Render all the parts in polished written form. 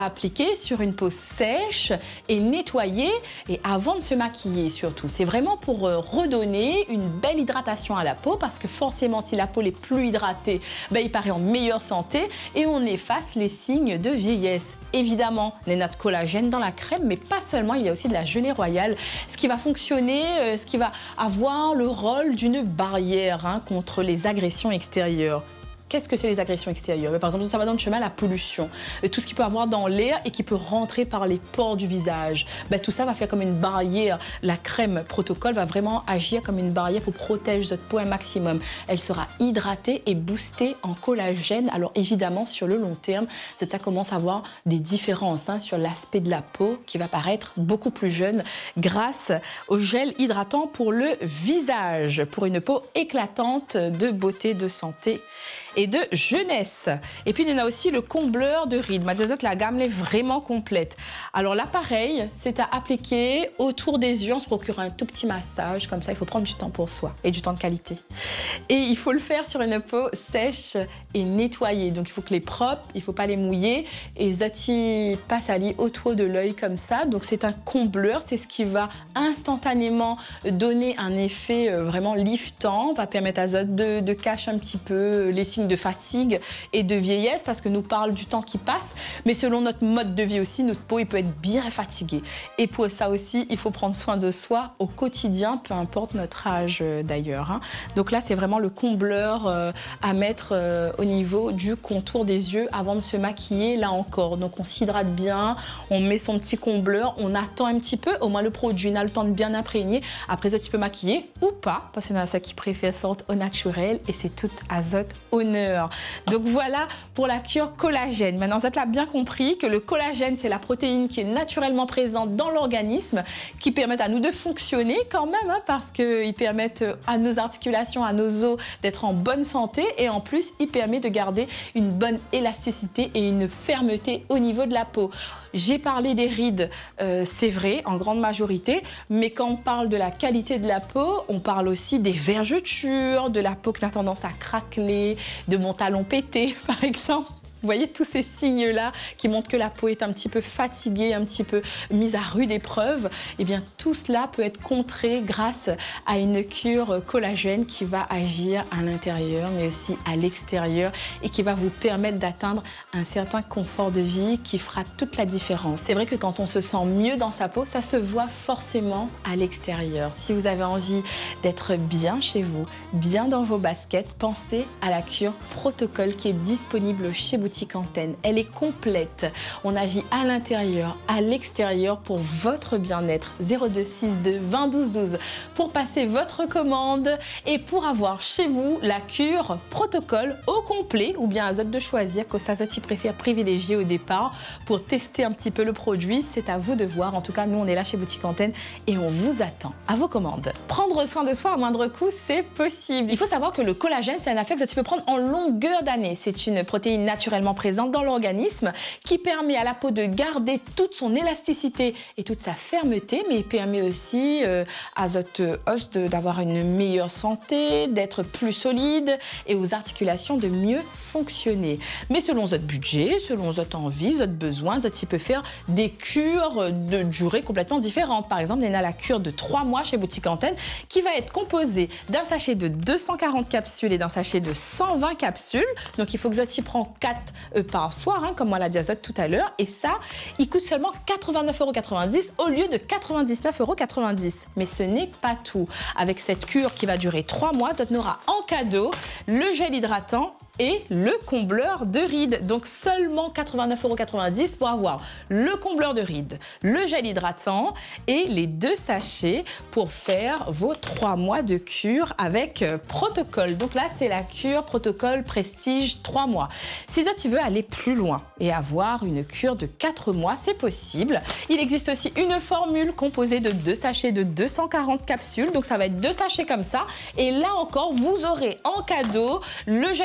Appliquer sur une peau sèche et nettoyer et avant de se maquiller surtout. C'est vraiment pour redonner une belle hydratation à la peau parce que forcément si la peau est plus hydratée, il paraît en meilleure santé et on efface les signes de vieillesse. Évidemment, les notes collagène dans la crème, mais pas seulement, il y a aussi de la gelée royale, ce qui va fonctionner, ce qui va avoir le rôle d'une barrière contre les agressions extérieures. Qu'est-ce que c'est les agressions extérieures? Par exemple, ça va dans le chemin la pollution, tout ce qu'il peut avoir dans l'air et qui peut rentrer par les pores du visage. Tout ça va faire comme une barrière. La crème Protocol va vraiment agir comme une barrière pour protéger votre peau un maximum. Elle sera hydratée et boostée en collagène. Alors évidemment, sur le long terme, ça commence à avoir des différences sur l'aspect de la peau qui va paraître beaucoup plus jeune grâce au gel hydratant pour le visage, pour une peau éclatante de beauté, de santé et de jeunesse. Et puis, il y en a aussi le combleur de rides. La gamme est vraiment complète. Alors là, pareil, c'est à appliquer autour des yeux. On se procure un tout petit massage. Comme ça, il faut prendre du temps pour soi et du temps de qualité. Et il faut le faire sur une peau sèche et nettoyée. Donc, il faut que les propres, il ne faut pas les mouiller. Et Zati passe à lit autour de l'œil comme ça. Donc, c'est un combleur. C'est ce qui va instantanément donner un effet vraiment liftant. Va permettre à Zot de cacher un petit peu les signes de fatigue et de vieillesse parce que nous parle du temps qui passe, mais selon notre mode de vie aussi, notre peau peut être bien fatiguée. Et pour ça aussi, il faut prendre soin de soi au quotidien, peu importe notre âge d'ailleurs. Donc là, c'est vraiment le combleur à mettre au niveau du contour des yeux avant de se maquiller, là encore. Donc on s'hydrate bien, on met son petit combleur, on attend un petit peu, au moins le produit a le temps de bien imprégner. Après ça, tu peux maquiller ou pas, parce qu'il y en a ça qui préfère sorte au naturel et c'est tout azote honneur. Donc voilà pour la cure collagène. Maintenant, vous avez bien compris que le collagène, c'est la protéine qui est naturellement présente dans l'organisme, qui permet à nous de fonctionner quand même, parce qu'ils permettent à nos articulations, à nos os d'être en bonne santé et en plus, il permet de garder une bonne élasticité et une fermeté au niveau de la peau. J'ai parlé des rides, c'est vrai, en grande majorité, mais quand on parle de la qualité de la peau, on parle aussi des vergetures, de la peau qui a tendance à craqueler, de mon talon pété, par exemple. Vous voyez tous ces signes-là qui montrent que la peau est un petit peu fatiguée, un petit peu mise à rude épreuve. Eh bien, tout cela peut être contré grâce à une cure collagène qui va agir à l'intérieur, mais aussi à l'extérieur et qui va vous permettre d'atteindre un certain confort de vie qui fera toute la différence. C'est vrai que quand on se sent mieux dans sa peau, ça se voit forcément à l'extérieur. Si vous avez envie d'être bien chez vous, bien dans vos baskets, pensez à la cure Protocol qui est disponible chez Boutique Antenne. Elle est complète. On agit à l'intérieur, à l'extérieur pour votre bien-être. 0262 20 12 12 pour passer votre commande et pour avoir chez vous la cure Protocol au complet ou bien Azote de choisir que ça Azote préfère privilégier au départ pour tester un petit peu le produit. C'est à vous de voir. En tout cas, nous, on est là chez Boutique Antenne et on vous attend à vos commandes. Prendre soin de soi à moindre coût, c'est possible. Il faut savoir que le collagène, c'est un affaire que tu peux prendre en longueur d'année. C'est une protéine naturellement présente dans l'organisme qui permet à la peau de garder toute son élasticité et toute sa fermeté, mais il permet aussi à votre os d'avoir une meilleure santé, d'être plus solide et aux articulations de mieux fonctionner. Mais selon votre budget, selon votre envie, votre besoin, votre peut faire des cures de durée complètement différentes. Par exemple, il y a la cure de 3 mois chez Boutique Antenne qui va être composée d'un sachet de 240 capsules et d'un sachet de 120 capsules. Donc, il faut que Zoti prend 4 par soir, comme moi l'a dit Azote tout à l'heure. Et ça, il coûte seulement 89,90 € au lieu de 99,90 €. Mais ce n'est pas tout. Avec cette cure qui va durer 3 mois, Azote n'aura en cadeau le gel hydratant et le combleur de rides. Donc seulement 89,90 € pour avoir le combleur de rides, le gel hydratant et les 2 sachets pour faire vos 3 mois de cure avec Protocol. Donc là, c'est la cure Protocol Prestige 3 mois. Si tu veux aller plus loin et avoir une cure de 4 mois, c'est possible. Il existe aussi une formule composée de 2 sachets de 240 capsules. Donc ça va être 2 sachets comme ça. Et là encore, vous aurez en cadeau le gel hydratant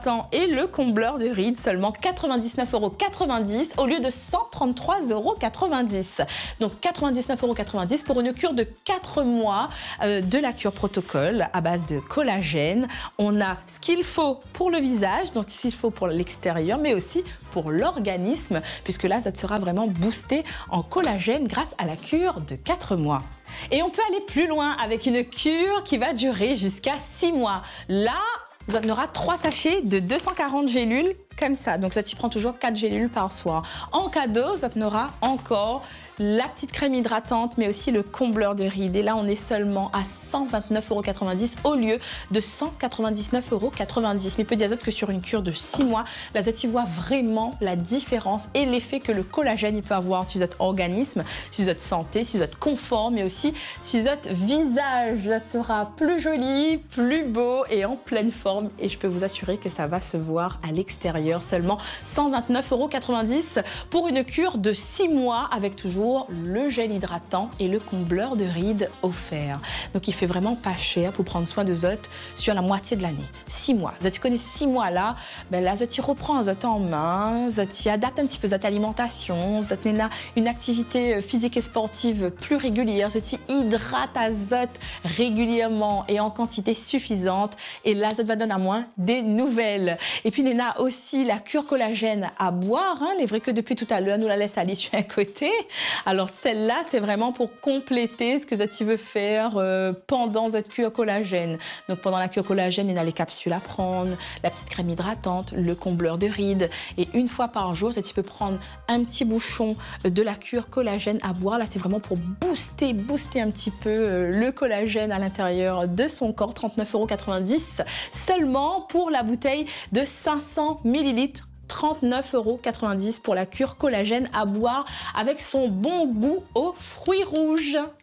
hydratant et le combleur de rides, seulement 99,90 € au lieu de 133,90 €. Donc 99,90 € pour une cure de 4 mois de la cure protocole à base de collagène. On a ce qu'il faut pour le visage, donc ce qu'il faut pour l'extérieur, mais aussi pour l'organisme, puisque là, ça sera vraiment boosté en collagène grâce à la cure de 4 mois. Et on peut aller plus loin avec une cure qui va durer jusqu'à 6 mois. Là, on aura 3 sachets de 240 gélules comme ça. Donc, ça t'y prend toujours 4 gélules par soir. En cadeau, ça aura encore la petite crème hydratante, mais aussi le combleur de rides. Et là, on est seulement à 129,90 € au lieu de 199,90 €. Mais peut dire que sur une cure de 6 mois, là, tu vois vraiment la différence et l'effet que le collagène il peut avoir sur votre organisme, sur votre santé, sur votre confort, mais aussi sur votre visage. Ça sera plus joli, plus beau et en pleine forme. Et je peux vous assurer que ça va se voir à l'extérieur. Seulement 129,90 € pour une cure de 6 mois avec toujours le gel hydratant et le combleur de rides offert. Donc il fait vraiment pas cher pour prendre soin de Zot sur la moitié de l'année. 6 mois. Zot connaît 6 mois là, ben là Zot y reprend Zot en main, Zot y adapte un petit peu Zot alimentation, Zot mène une activité physique et sportive plus régulière, Zot y hydrate à Zot régulièrement et en quantité suffisante. Et là Zot va donner à moins des nouvelles. Et puis il y a aussi la cure collagène à boire. Il est vrai que depuis tout à l'heure, nous la laisse aller sur un côté. Alors celle-là, c'est vraiment pour compléter ce que Zot veut faire pendant cette cure collagène. Donc pendant la cure collagène, il y a les capsules à prendre, la petite crème hydratante, le combleur de rides. Et une fois par jour, Zot peut prendre un petit bouchon de la cure collagène à boire. Là, c'est vraiment pour booster un petit peu le collagène à l'intérieur de son corps. 39,90 € seulement pour la bouteille de 500 ml. 39,90 € pour la cure collagène à boire avec son bon goût aux fruits rouges.